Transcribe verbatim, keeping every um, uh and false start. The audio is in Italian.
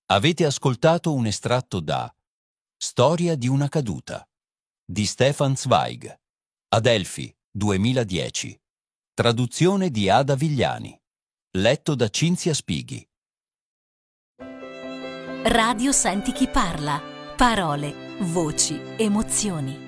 Avete ascoltato un estratto da Storia di una caduta di Stefan Zweig, Adelphi, duemiladieci. Traduzione di Ada Vigliani. Letto da Cinzia Spighi. Radio Senti chi parla. Parole, voci, emozioni.